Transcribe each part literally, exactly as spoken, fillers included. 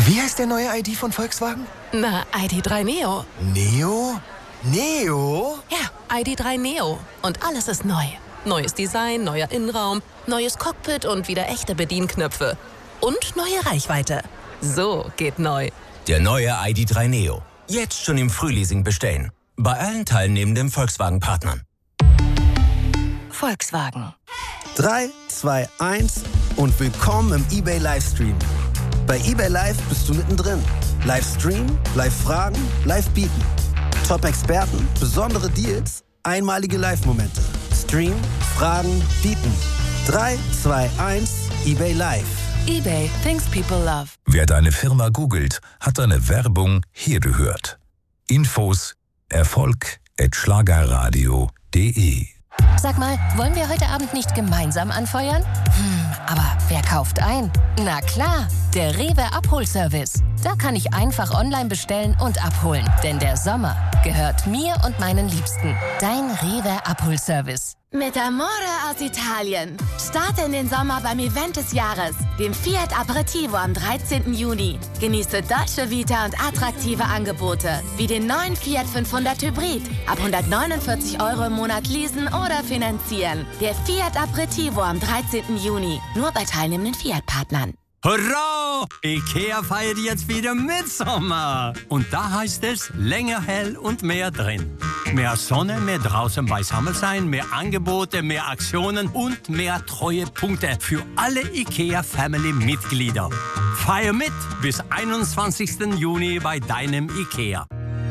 Wie heißt der neue I D von Volkswagen? Na, I D drei Neo. Neo? Neo? Ja, I D drei Neo. Und alles ist neu. Neues Design, neuer Innenraum, neues Cockpit und wieder echte Bedienknöpfe. Und neue Reichweite. So geht neu. Der neue I D drei Neo. Jetzt schon im Frühleasing bestellen. Bei allen teilnehmenden Volkswagen-Partnern. Volkswagen. drei, zwei, eins und willkommen im eBay Livestream. Bei eBay Live bist du mittendrin. Livestream, Live-Fragen, Live-Bieten. Top-Experten, besondere Deals, einmalige Live-Momente. Stream, Fragen, Bieten. drei, zwei, eins, eBay Live. eBay, things people love. Wer deine Firma googelt, hat deine Werbung hier gehört. Infos Erfolg at schlagerradio punkt de. Sag mal, wollen wir heute Abend nicht gemeinsam anfeuern? Hm, aber wer kauft ein? Na klar, der Rewe Abholservice. Da kann ich einfach online bestellen und abholen. Denn der Sommer gehört mir und meinen Liebsten. Dein Rewe Abholservice. Mit Amore aus Italien. Starte in den Sommer beim Event des Jahres, dem Fiat Aperitivo am dreizehnten Juni. Genieße Dolce Vita und attraktive Angebote, wie den neuen Fiat fünfhundert Hybrid. Ab hundertneunundvierzig Euro im Monat leasen oder finanzieren. Der Fiat Aperitivo am dreizehnten Juni. Nur bei teilnehmenden Fiat-Partnern. Hurra! IKEA feiert jetzt wieder Mitsommer. Und da heißt es, länger hell und mehr drin. Mehr Sonne, mehr draußen beisammen sein, mehr Angebote, mehr Aktionen und mehr Treuepunkte für alle IKEA-Family-Mitglieder. Feier mit bis einundzwanzigsten Juni bei deinem IKEA.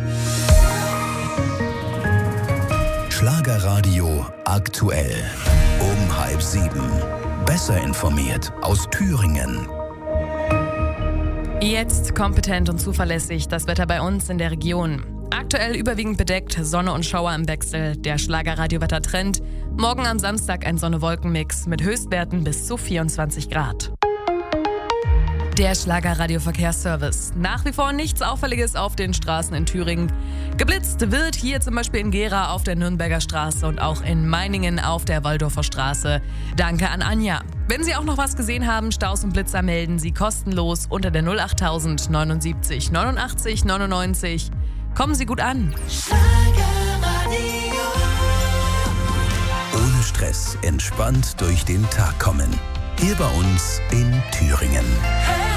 Schlagerradio aktuell. Um halb sieben. Besser informiert aus Thüringen. Jetzt kompetent und zuverlässig das Wetter bei uns in der Region. Aktuell überwiegend bedeckt, Sonne und Schauer im Wechsel. Der Schlagerradio-Wettertrend. Morgen am Samstag ein Sonne-Wolken-Mix mit Höchstwerten bis zu vierundzwanzig Grad. Der Schlagerradio-Verkehrsservice. Nach wie vor nichts Auffälliges auf den Straßen in Thüringen. Geblitzt wird hier zum Beispiel in Gera auf der Nürnberger Straße und auch in Meiningen auf der Waldorfer Straße. Danke an Anja. Wenn Sie auch noch was gesehen haben, Staus und Blitzer melden Sie kostenlos unter der null achttausend neunundsiebzig neunundachtzig neunundneunzig. Kommen Sie gut an. Ohne Stress, entspannt durch den Tag kommen. Hier bei uns in Thüringen.